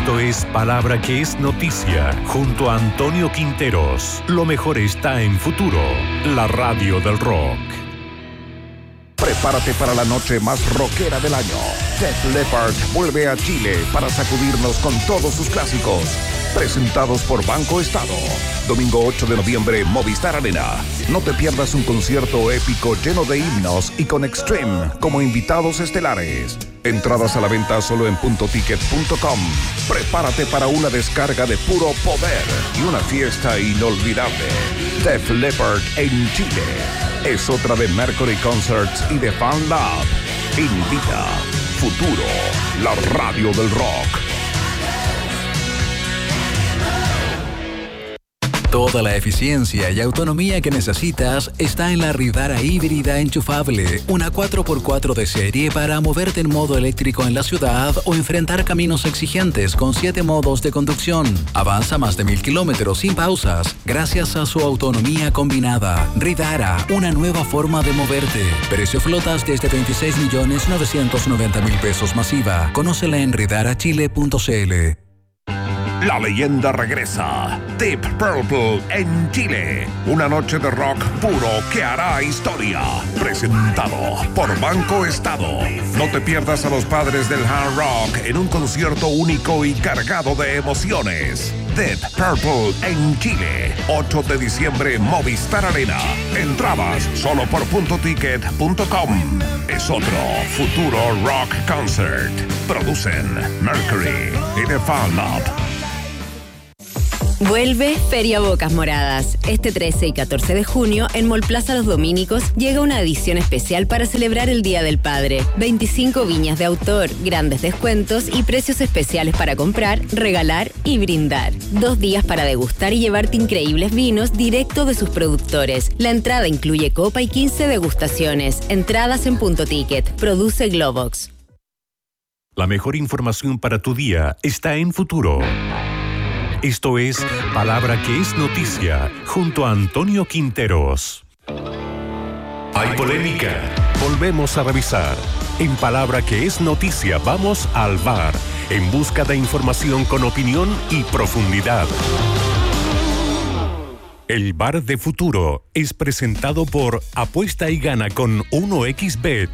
Esto es Palabra que es Noticia, junto a Antonio Quinteros. Lo mejor está en Futuro, la radio del rock. Prepárate para la noche más rockera del año. Def Leppard vuelve a Chile para sacudirnos con todos sus clásicos. Presentados por Banco Estado. Domingo 8 de noviembre, Movistar Arena. No te pierdas un concierto épico lleno de himnos y con Extreme como invitados estelares. Entradas a la venta solo en puntoticket.com. Prepárate para una descarga de puro poder y una fiesta inolvidable. Def Leppard en Chile. Es otra de Mercury Concerts y de Fan Lab. Invita Futuro, la radio del rock. Toda la eficiencia y autonomía que necesitas está en la Ridara híbrida enchufable, una 4x4 de serie para moverte en modo eléctrico en la ciudad o enfrentar caminos exigentes con 7 modos de conducción. Avanza más de 1000 kilómetros sin pausas gracias a su autonomía combinada. Ridara, una nueva forma de moverte. Precio flotas desde 26.990.000 pesos masiva. Conócela en ridarachile.cl. La leyenda regresa. Deep Purple en Chile. Una noche de rock puro que hará historia. Presentado por Banco Estado. No te pierdas a los padres del hard rock en un concierto único y cargado de emociones. Deep Purple en Chile. 8 de diciembre, Movistar Arena. Entradas solo por puntoticket.com. Es otro Futuro Rock Concert. Producen Mercury y The Fan Lab. Vuelve Feria Bocas Moradas. Este 13 y 14 de junio, en Mall Plaza Los Domínicos, llega una edición especial para celebrar el Día del Padre. 25 viñas de autor, grandes descuentos y precios especiales para comprar, regalar y brindar. 2 días para degustar y llevarte increíbles vinos directo de sus productores. La entrada incluye copa y 15 degustaciones. Entradas en Punto Ticket. Produce Globox. La mejor información para tu día está en Futuro. Esto es Palabra que es Noticia, junto a Antonio Quinteros. Hay polémica. Volvemos a revisar. En Palabra que es Noticia vamos al VAR, en busca de información con opinión y profundidad. El VAR de Futuro es presentado por Apuesta y Gana con 1xBet.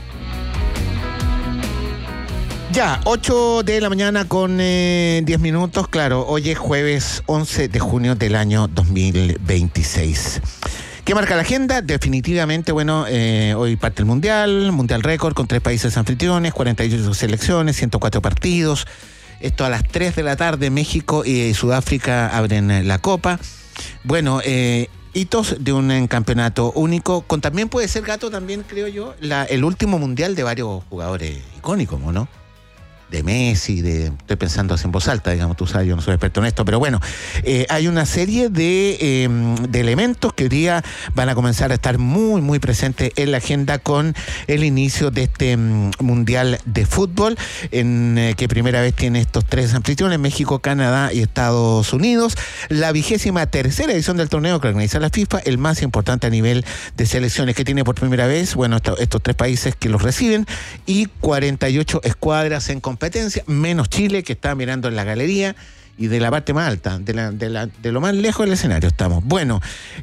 Ya, 8 de la mañana con 10 minutos. Claro, hoy es jueves 11 de junio del año 2026. ¿Qué marca la agenda? Definitivamente, bueno, hoy parte el Mundial récord con 3 países anfitriones, 48 selecciones, 104 partidos. Esto a las 3 de la tarde, México y Sudáfrica abren la Copa. Bueno, hitos de un campeonato único, con también puede ser, Gato, también creo yo, el último Mundial de varios jugadores icónicos, ¿no? De Messi, estoy pensando así en voz alta, digamos, tú sabes, yo no soy experto en esto, pero bueno, hay una serie de elementos que hoy día van a comenzar a estar muy, muy presentes en la agenda con el inicio de este Mundial de Fútbol, en que primera vez tiene estos 3 anfitriones, México, Canadá y Estados Unidos, la 23ª edición del torneo que organiza la FIFA, el más importante a nivel de selecciones que tiene por primera vez, bueno, estos 3 países que los reciben, y 48 escuadras en competencia, menos Chile, que está mirando en la galería y de la parte más alta, de lo más lejos del escenario estamos. Bueno,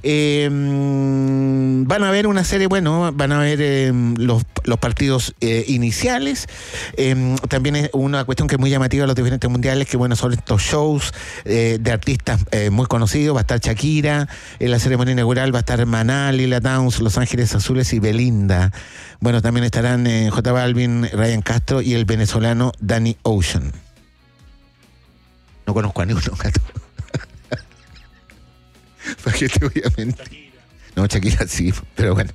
van a ver una serie, bueno, van a ver los partidos iniciales. También es una cuestión que es muy llamativa de los diferentes mundiales, que bueno, son estos shows de artistas muy conocidos. Va a estar Shakira, en la ceremonia inaugural va a estar Maná, Lila Downs, Los Ángeles Azules y Belinda. Bueno, también estarán J Balvin, Ryan Castro y el venezolano Danny Ocean. No conozco a ninguno, Gato. ¿Para qué te voy a mentir? No, Shakira sí, pero bueno.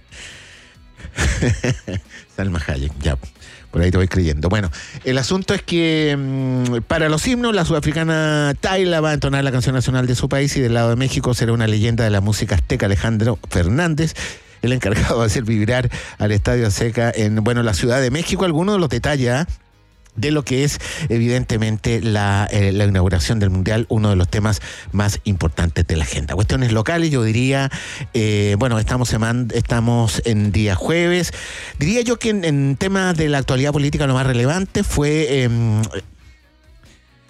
Salma Hayek, ya. Por ahí te voy creyendo. Bueno, el asunto es que para los himnos, la sudafricana Tayla va a entonar la canción nacional de su país, y del lado de México será una leyenda de la música azteca, Alejandro Fernández, el encargado de hacer vibrar al Estadio Azteca en, bueno, la Ciudad de México. Algunos de los detalles de lo que es evidentemente la inauguración del Mundial, uno de los temas más importantes de la agenda. Cuestiones locales, yo diría, bueno, estamos en día jueves. Diría yo que en temas de la actualidad política lo más relevante fue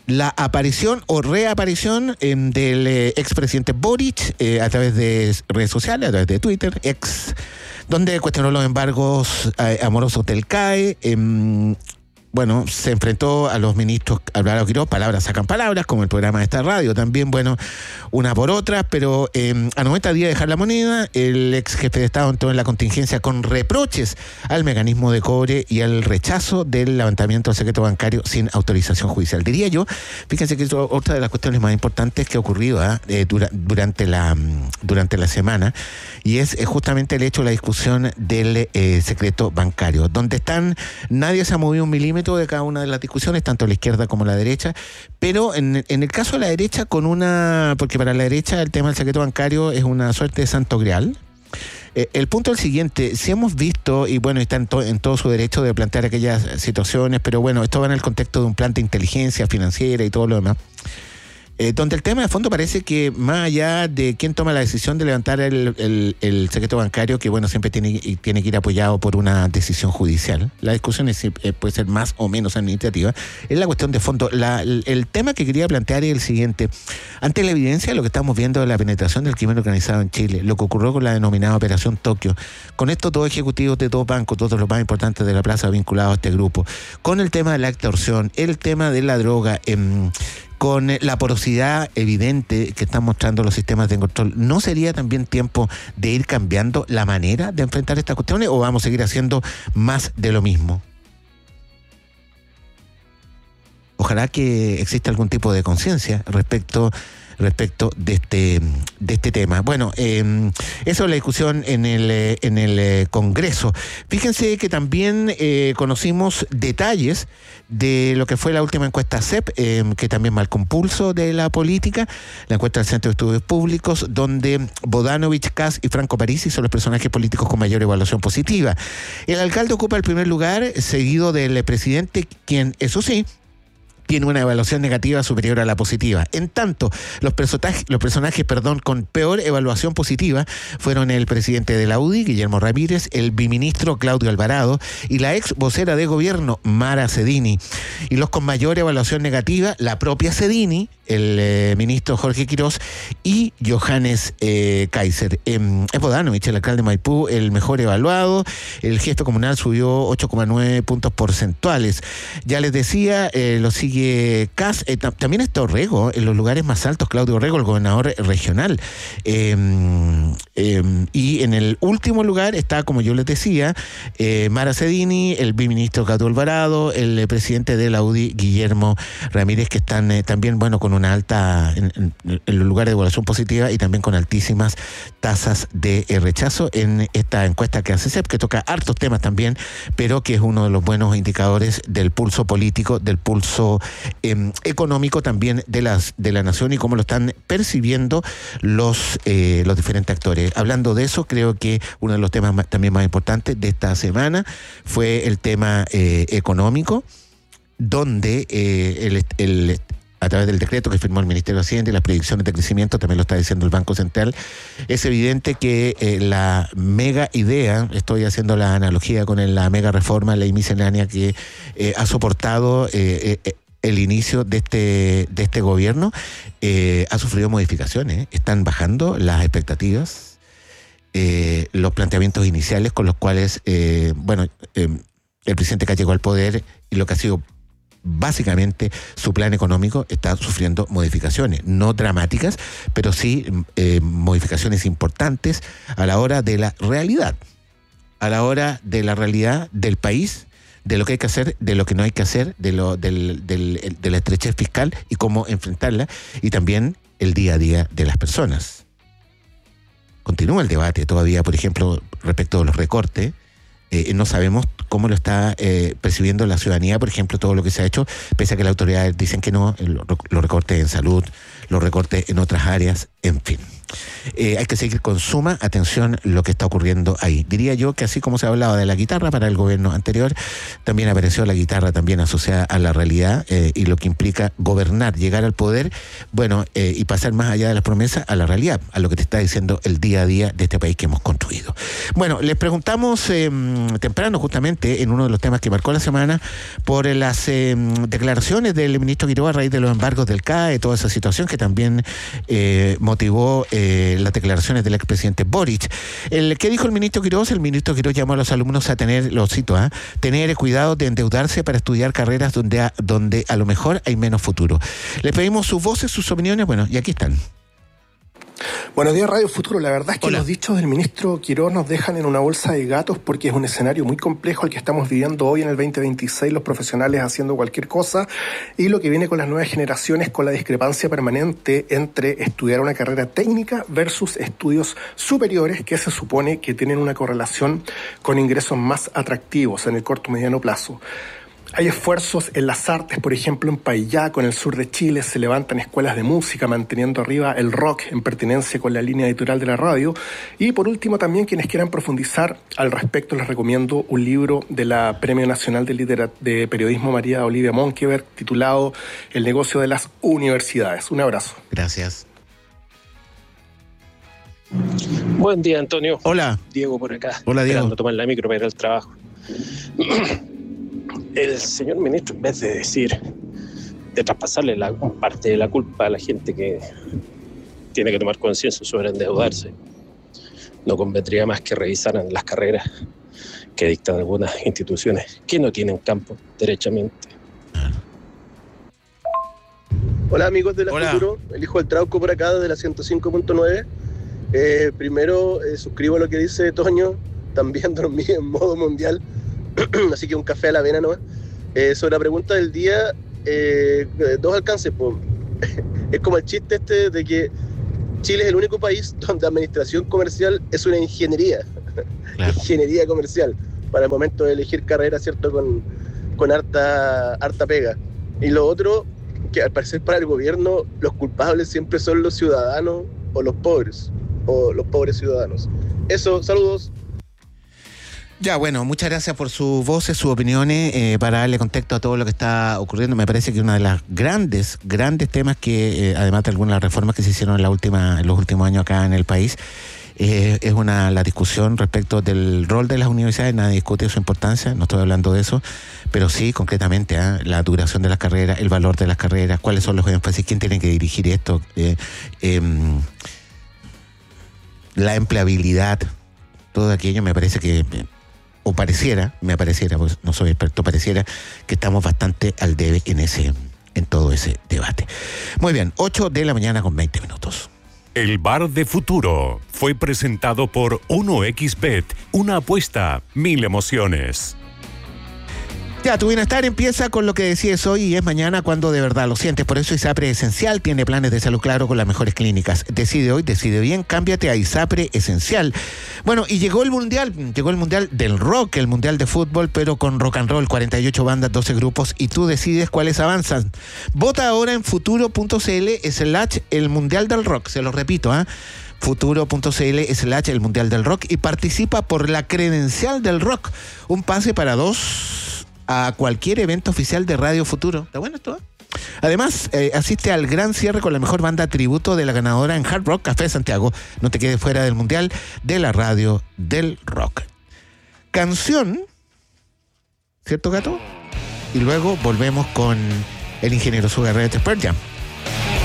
la aparición o reaparición del expresidente Boric a través de redes sociales, a través de Twitter, donde cuestionó los embargos amorosos del CAE. Bueno, se enfrentó a los ministros Álvaro Quiroz, palabras sacan palabras, como el programa de esta radio también, bueno, una por otra, pero a 90 días de dejar la moneda, el ex jefe de Estado entró en la contingencia con reproches al mecanismo de cobre y al rechazo del levantamiento del secreto bancario sin autorización judicial. Diría yo, fíjense que es otra de las cuestiones más importantes que ha ocurrido durante la semana, y es justamente el hecho de la discusión del secreto bancario, donde nadie se ha movido un milímetro de cada una de las discusiones, tanto la izquierda como la derecha, pero en el caso de la derecha porque para la derecha el tema del secreto bancario es una suerte de santo grial. El punto es el siguiente: si hemos visto, y bueno, está en todo su derecho de plantear aquellas situaciones, pero bueno, esto va en el contexto de un plan de inteligencia financiera y todo lo demás, donde el tema de fondo parece que más allá de quién toma la decisión de levantar el secreto bancario, que bueno, siempre tiene que ir apoyado por una decisión judicial, la discusión puede ser más o menos administrativa, es la cuestión de fondo. El tema que quería plantear es el siguiente: ante la evidencia de lo que estamos viendo de la penetración del crimen organizado en Chile, lo que ocurrió con la denominada Operación Tokio, con estos dos ejecutivos de dos bancos, todos los más importantes de la plaza vinculados a este grupo, con el tema de la extorsión, el tema de la droga, con la porosidad evidente que están mostrando los sistemas de control, ¿no sería también tiempo de ir cambiando la manera de enfrentar estas cuestiones, o vamos a seguir haciendo más de lo mismo? Ojalá que exista algún tipo de conciencia respecto de este tema. Bueno, eso es la discusión en el Congreso. Fíjense que también conocimos detalles de lo que fue la última encuesta CEP, que también marcó un pulso de la política, la encuesta del Centro de Estudios Públicos, donde Bodanovich, Kast y Franco Parisi son los personajes políticos con mayor evaluación positiva. El alcalde ocupa el primer lugar, seguido del presidente, quien, eso sí, tiene una evaluación negativa superior a la positiva. En tanto, los personajes con peor evaluación positiva fueron el presidente de la UDI, Guillermo Ramírez, el biministro Claudio Alvarado y la ex vocera de gobierno, Mara Cedini. Y los con mayor evaluación negativa, la propia Cedini, el ministro Jorge Quiroz y Johannes Kaiser. Es Bodanovich, el alcalde de Maipú, el mejor evaluado. El jefe comunal subió 8,9 puntos porcentuales. Ya les decía, lo sigue Kast, también está Orrego, en los lugares más altos, Claudio Orrego, el gobernador regional. Y en el último lugar está, como yo les decía, Mara Cedini, el biministro Claudio Alvarado, el presidente de la UDI, Guillermo Ramírez, que están también, bueno, con una alta, en los lugares de evaluación positiva y también con altísimas tasas de rechazo en esta encuesta que hace CEP, que toca hartos temas también, pero que es uno de los buenos indicadores del pulso político, del pulso económico también de la nación y cómo lo están percibiendo los diferentes actores. Hablando de eso, creo que uno de los temas también más importantes de esta semana fue el tema económico, donde a través del decreto que firmó el Ministerio de Hacienda y las predicciones de crecimiento, también lo está diciendo el Banco Central, es evidente que la mega idea, estoy haciendo la analogía con la mega reforma, ley miscelánea que ha soportado el inicio de este gobierno, ha sufrido modificaciones. Están bajando las expectativas, los planteamientos iniciales con los cuales, el presidente que llegó al poder y lo que ha sido básicamente su plan económico está sufriendo modificaciones, no dramáticas, pero sí modificaciones importantes a la hora de la realidad, del país, de lo que hay que hacer, de lo que no hay que hacer, de la estrechez fiscal y cómo enfrentarla, y también el día a día de las personas. Continúa el debate todavía, por ejemplo, respecto de los recortes. No sabemos cómo lo está percibiendo la ciudadanía, por ejemplo, todo lo que se ha hecho, pese a que las autoridades dicen que no, los recortes en salud, los recortes en otras áreas, en fin. hay que seguir con suma atención lo que está ocurriendo ahí. Diría yo que así como se hablaba de la guitarra para el gobierno anterior, también apareció la guitarra también asociada a la realidad y lo que implica gobernar, llegar al poder, y pasar más allá de las promesas a la realidad, a lo que te está diciendo el día a día de este país que hemos construido. Bueno, les preguntamos temprano, justamente en uno de los temas que marcó la semana, por las declaraciones del ministro Quiroga a raíz de los embargos del CAE, toda esa situación que también motivó las declaraciones del expresidente Boric. ¿Qué dijo el ministro Quiroga? El ministro Quiroga llamó a los alumnos a tener, lo cito, tener cuidado de endeudarse para estudiar carreras donde a lo mejor hay menos futuro. Les pedimos sus voces, sus opiniones, y aquí están. Buenos días, Radio Futuro. La verdad es que Hola. Los dichos del ministro Quiroga nos dejan en una bolsa de gatos porque es un escenario muy complejo el que estamos viviendo hoy en el 2026, los profesionales haciendo cualquier cosa, y lo que viene con las nuevas generaciones, con la discrepancia permanente entre estudiar una carrera técnica versus estudios superiores que se supone que tienen una correlación con ingresos más atractivos en el corto y mediano plazo. Hay esfuerzos en las artes, por ejemplo, en Payaco, en el sur de Chile, se levantan escuelas de música, manteniendo arriba el rock en pertinencia con la línea editorial de la radio. Y por último, también quienes quieran profundizar al respecto, les recomiendo un libro de la Premio Nacional de Periodismo María Olivia Monkeberg, titulado El negocio de las universidades. Un abrazo. Gracias. Buen día, Antonio. Hola. Diego por acá. Hola, Diego. Esperando tomar la micro para ir al trabajo. El señor ministro, en vez de traspasarle parte de la culpa a la gente que tiene que tomar conciencia sobre endeudarse, no convendría más que revisaran las carreras que dictan algunas instituciones que no tienen campo, derechamente. Hola, amigos de la Hola. Futuro, el hijo del Trauco por acá desde la 105.9. Primero, suscribo lo que dice Toño, también dormí en modo mundial, así que un café a la avena nomás. Sobre la pregunta del día, dos alcances. Es como el chiste de que Chile es el único país donde administración comercial es una ingeniería, claro. Ingeniería comercial, para el momento de elegir carrera, ¿cierto? Con harta pega. Y lo otro, que al parecer para el gobierno los culpables siempre son los ciudadanos o los pobres ciudadanos. Eso, saludos. Ya, muchas gracias por sus voces, sus opiniones, para darle contexto a todo lo que está ocurriendo. Me parece que uno de los grandes temas que, además de algunas reformas que se hicieron en los últimos años acá en el país, es la discusión respecto del rol de las universidades. Nadie discute su importancia, no estoy hablando de eso, pero sí concretamente la duración de las carreras, el valor de las carreras, cuáles son los énfasis, quién tiene que dirigir esto, la empleabilidad, todo aquello. Me parece que me pareciera, pues no soy experto, pareciera que estamos bastante al debe en todo ese debate. Muy bien, 8 de la mañana con 20 minutos. El Bar de Futuro fue presentado por 1xBet, una apuesta, 1000 emociones. Ya, tu bienestar empieza con lo que decides hoy y es mañana cuando de verdad lo sientes. Por eso ISAPRE Esencial tiene planes de salud claro con las mejores clínicas. Decide hoy, decide bien, cámbiate a ISAPRE Esencial. Y llegó el mundial del rock, el mundial de fútbol, pero con rock and roll, 48 bandas, 12 grupos, y tú decides cuáles avanzan. Vota ahora en futuro.cl/el mundial del rock, se lo repito, futuro.cl/el mundial del rock, y participa por la credencial del rock, un pase para 2 a cualquier evento oficial de Radio Futuro. ¿Está bueno esto? Además, asiste al gran cierre con la mejor banda tributo de la ganadora en Hard Rock Café Santiago. No te quedes fuera del mundial de la radio del rock. Canción, ¿cierto, Gato? Y luego volvemos con el ingeniero Sugar Ray de Pearl Jam.